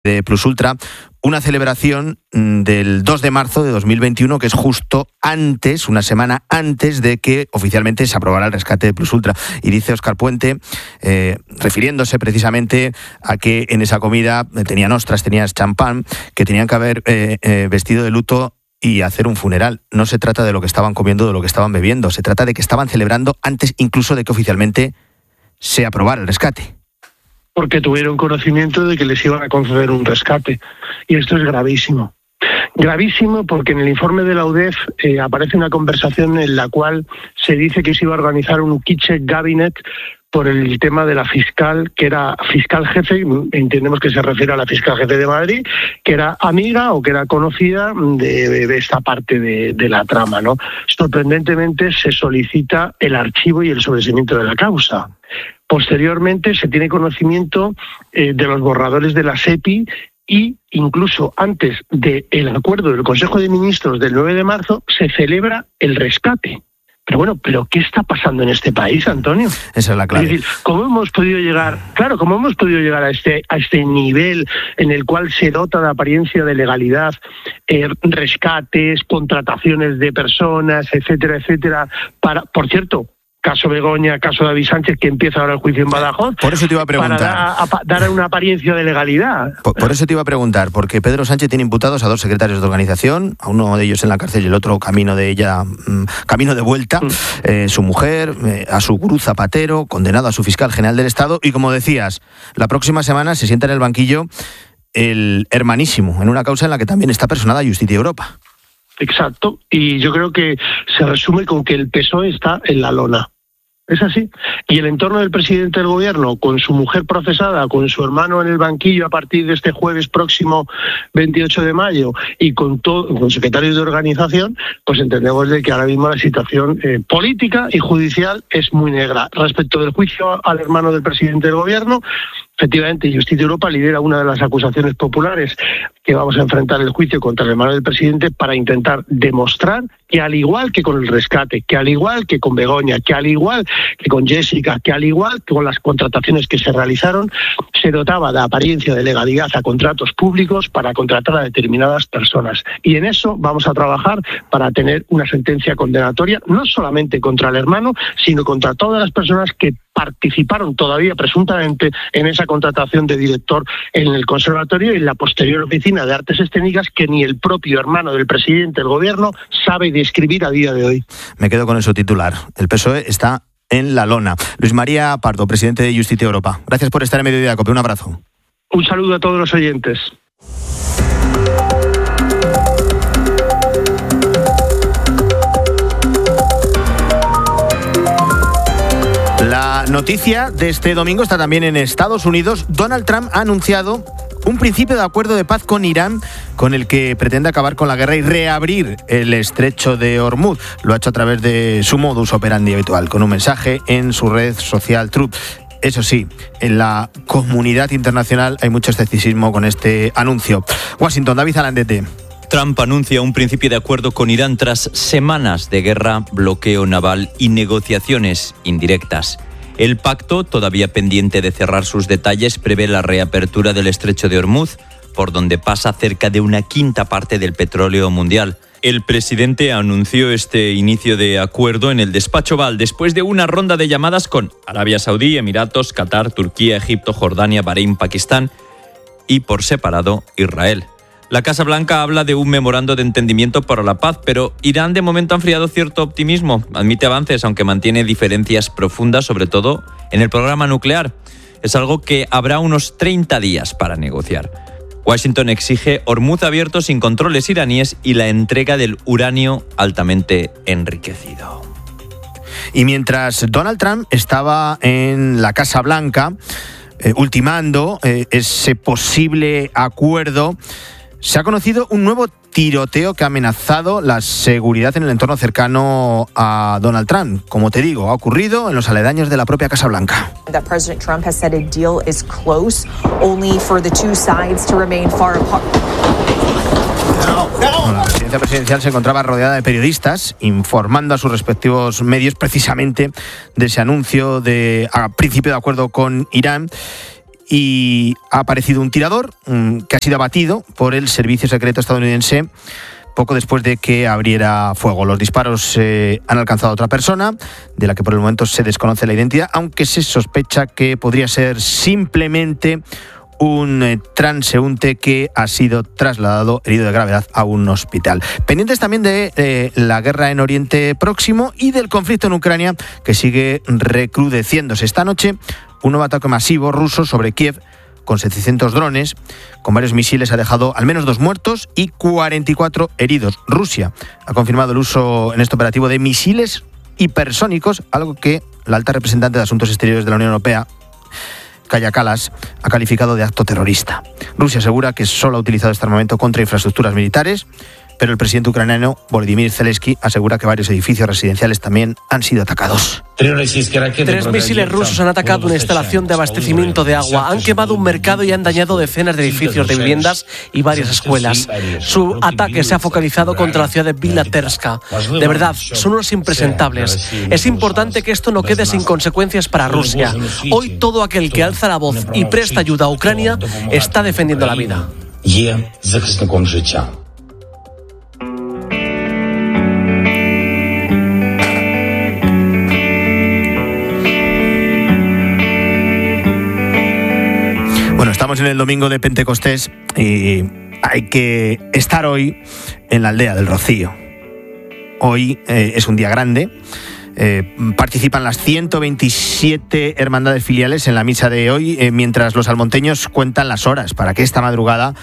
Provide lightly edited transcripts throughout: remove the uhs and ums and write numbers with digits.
de Plus Ultra, una celebración del 2 de marzo de 2021, que es justo antes, una semana antes de que oficialmente se aprobara el rescate de Plus Ultra. Y dice Óscar Puente, refiriéndose precisamente a que en esa comida tenían ostras, tenían champán, que tenían que haber vestido de luto y hacer un funeral. No se trata de lo que estaban comiendo, de lo que estaban bebiendo, se trata de que estaban celebrando antes incluso de que oficialmente se aprobara el rescate. Porque tuvieron conocimiento de que les iban a conceder un rescate. Y esto es gravísimo. Gravísimo porque en el informe de la UDEF aparece una conversación en la cual se dice que se iba a organizar un kitchen cabinet por el tema de la fiscal, que era fiscal jefe, entendemos que se refiere a la fiscal jefe de Madrid, que era amiga o que era conocida de esta parte de la trama, ¿no? Sorprendentemente se solicita el archivo y el sobreseimiento de la causa. Posteriormente se tiene conocimiento de los borradores de la SEPI y incluso antes del acuerdo del Consejo de Ministros del 9 de marzo se celebra el rescate. Pero bueno, ¿qué está pasando en este país, Antonio? Esa es la clave. Es decir, ¿cómo hemos podido llegar a este nivel en el cual se dota de apariencia de legalidad, rescates, contrataciones de personas, etcétera, etcétera, por cierto, caso Begoña, caso David Sánchez, que empieza ahora el juicio en Badajoz. Por eso te iba a preguntar. Para dar una apariencia de legalidad. Por eso te iba a preguntar, porque Pedro Sánchez tiene imputados a 2 secretarios de organización, a uno de ellos en la cárcel y el otro camino de vuelta, su mujer, a su gurú Zapatero, condenado a su fiscal general del Estado, y como decías, la próxima semana se sienta en el banquillo el hermanísimo, en una causa en la que también está personada Justicia Europa. Exacto, y yo creo que se resume con que el PSOE está en la lona. Es así. Y el entorno del presidente del gobierno, con su mujer procesada, con su hermano en el banquillo a partir de este jueves próximo 28 de mayo y con secretarios de organización, pues entendemos de que ahora mismo la situación política y judicial es muy negra. Respecto del juicio al hermano del presidente del gobierno, efectivamente, Justicia Europa lidera una de las acusaciones populares que vamos a enfrentar el juicio contra el hermano del presidente para intentar demostrar que al igual que con el rescate, que al igual que con Begoña, que al igual que con Jessica, que al igual que con las contrataciones que se realizaron, se dotaba de apariencia de legalidad a contratos públicos para contratar a determinadas personas. Y en eso vamos a trabajar para tener una sentencia condenatoria, no solamente contra el hermano, sino contra todas las personas que participaron todavía presuntamente en esa contratación de director en el conservatorio y en la posterior oficina de artes escénicas que ni el propio hermano del presidente del gobierno sabe describir a día de hoy. Me quedo con eso titular. El PSOE está en la lona. Luis María Pardo, presidente de Justicia Europa. Gracias por estar en Mediodía Cope. Un abrazo. Un saludo a todos los oyentes. La noticia de este domingo está también en Estados Unidos. Donald Trump ha anunciado un principio de acuerdo de paz con Irán con el que pretende acabar con la guerra y reabrir el estrecho de Hormuz. Lo ha hecho a través de su modus operandi habitual, con un mensaje en su red social Truth. Eso sí, en la comunidad internacional hay mucho escepticismo con este anuncio. Washington, David Alandete. Trump anuncia un principio de acuerdo con Irán tras semanas de guerra, bloqueo naval y negociaciones indirectas. El pacto, todavía pendiente de cerrar sus detalles, prevé la reapertura del estrecho de Hormuz, por donde pasa cerca de 1/5 del petróleo mundial. El presidente anunció este inicio de acuerdo en el despacho Oval después de una ronda de llamadas con Arabia Saudí, Emiratos, Qatar, Turquía, Egipto, Jordania, Bahrein, Pakistán y, por separado, Israel. La Casa Blanca habla de un memorando de entendimiento para la paz, pero Irán de momento ha enfriado cierto optimismo. Admite avances, aunque mantiene diferencias profundas, sobre todo en el programa nuclear. Es algo que habrá unos 30 días para negociar. Washington exige Hormuz abierto sin controles iraníes y la entrega del uranio altamente enriquecido. Y mientras Donald Trump estaba en la Casa Blanca, ultimando ese posible acuerdo, se ha conocido un nuevo tiroteo que ha amenazado la seguridad en el entorno cercano a Donald Trump. Como te digo, ha ocurrido en los aledaños de la propia Casa Blanca. That President Trump has said a deal is close, only for the two sides to remain far apart. La residencia presidencial se encontraba rodeada de periodistas informando a sus respectivos medios precisamente de ese anuncio de principio de acuerdo con Irán. y ha aparecido un tirador que ha sido abatido por el servicio secreto estadounidense poco después de que abriera fuego. Los disparos han alcanzado a otra persona, de la que por el momento se desconoce la identidad, aunque se sospecha que podría ser simplemente un transeúnte que ha sido trasladado herido de gravedad a un hospital. Pendientes también de la guerra en Oriente Próximo y del conflicto en Ucrania, que sigue recrudeciéndose. Esta noche, un nuevo ataque masivo ruso sobre Kiev con 700 drones, con varios misiles, ha dejado al menos 2 muertos y 44 heridos. Rusia ha confirmado el uso en este operativo de misiles hipersónicos, algo que la alta representante de Asuntos Exteriores de la Unión Europea, Kaja Kallas, ha calificado de acto terrorista. Rusia asegura que solo ha utilizado este armamento contra infraestructuras militares, pero el presidente ucraniano Volodymyr Zelensky asegura que varios edificios residenciales también han sido atacados. 3 misiles rusos han atacado una instalación de abastecimiento de agua, han quemado un mercado y han dañado decenas de edificios de viviendas y varias escuelas. Su ataque se ha focalizado contra la ciudad de Bilaterska. De verdad, son unos impresentables. Es importante que esto no quede sin consecuencias para Rusia. Hoy todo aquel que alza la voz y presta ayuda a Ucrania está defendiendo la vida. Bueno, estamos en el domingo de Pentecostés y hay que estar hoy en la aldea del Rocío. Hoy es un día grande. Participan las 127 hermandades filiales en la misa de hoy, mientras los almonteños cuentan las horas para que esta madrugada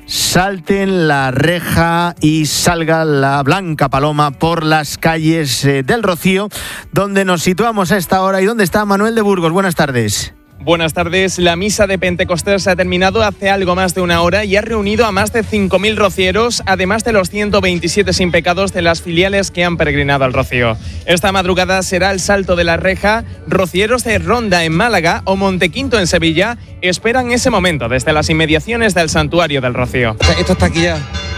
salten la reja y salga la blanca paloma por las calles del Rocío, donde nos situamos a esta hora y donde está Manuel de Burgos. Buenas tardes. Buenas tardes. La misa de Pentecostés ha terminado hace algo más de una hora y ha reunido a más de 5.000 rocieros, además de los 127 sin pecados de las filiales que han peregrinado al Rocío. Esta madrugada será el salto de la reja. Rocieros de Ronda en Málaga o Montequinto en Sevilla esperan ese momento desde las inmediaciones del Santuario del Rocío. Esto está aquí ya.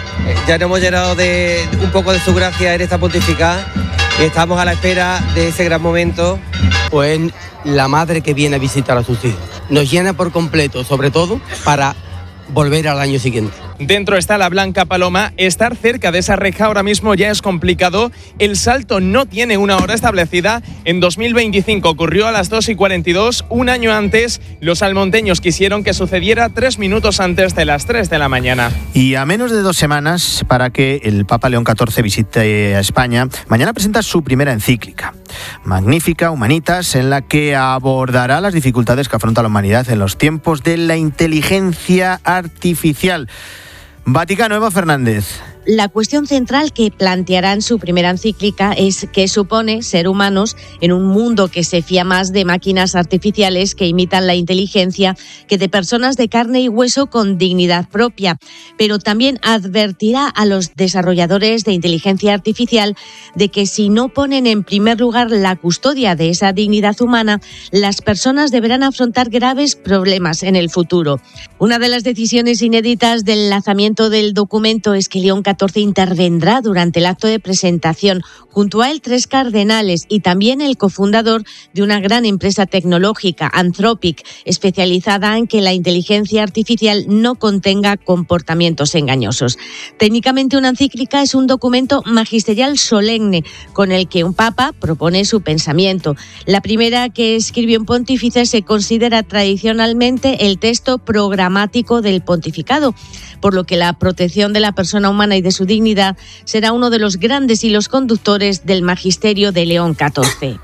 Ya nos hemos llenado de un poco de su gracia en esta pontificada y estamos a la espera de ese gran momento. Pues la madre que viene a visitar a sus hijos. Nos llena por completo, sobre todo para volver al año siguiente. Dentro está la blanca paloma. Estar cerca de esa reja ahora mismo ya es complicado. El salto no tiene una hora establecida. En 2025 ocurrió a las 2:42. Un año antes, los almonteños quisieron que sucediera 3 minutos antes de las 3 de la mañana. Y a menos de 2 semanas para que el Papa León XIV visite a España, mañana presenta su primera encíclica, Magnificat Humanitas, en la que abordará las dificultades que afronta la humanidad en los tiempos de la inteligencia artificial. Vaticano, Eva Fernández. La cuestión central que planteará en su primera encíclica es qué supone ser humanos en un mundo que se fía más de máquinas artificiales que imitan la inteligencia que de personas de carne y hueso con dignidad propia. Pero también advertirá a los desarrolladores de inteligencia artificial de que si no ponen en primer lugar la custodia de esa dignidad humana, las personas deberán afrontar graves problemas en el futuro. Una de las decisiones inéditas del lanzamiento del documento es que León XIV intervendrá durante el acto de presentación. Junto a él 3 cardenales y también el cofundador de una gran empresa tecnológica, Anthropic, especializada en que la inteligencia artificial no contenga comportamientos engañosos. Técnicamente, una encíclica es un documento magisterial solemne con el que un papa propone su pensamiento. La primera que escribió un pontífice se considera tradicionalmente el texto programático del pontificado, por lo que la protección de la persona humana y de su dignidad será uno de los grandes hilos conductores del magisterio de León XIV.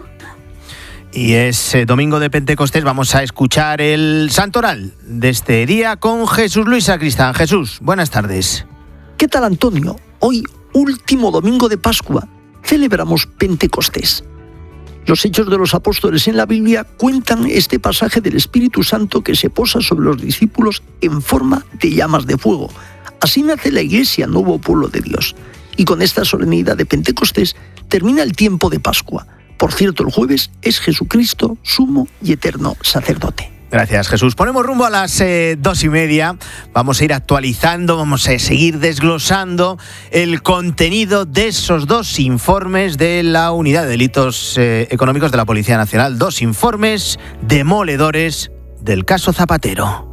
Y es domingo de Pentecostés, vamos a escuchar el santoral de este día con Jesús Luis Sacristán. Jesús, buenas tardes. ¿Qué tal, Antonio? Hoy, último domingo de Pascua, celebramos Pentecostés. Los Hechos de los Apóstoles en la Biblia cuentan este pasaje del Espíritu Santo que se posa sobre los discípulos en forma de llamas de fuego. Así nace la Iglesia, nuevo pueblo de Dios. Y con esta solemnidad de Pentecostés termina el tiempo de Pascua. Por cierto, el jueves es Jesucristo, sumo y eterno sacerdote. Gracias, Jesús. Ponemos rumbo a las 2:30. Vamos a ir actualizando, vamos a seguir desglosando el contenido de esos 2 informes de la Unidad de Delitos Económicos de la Policía Nacional. 2 informes demoledores del caso Zapatero.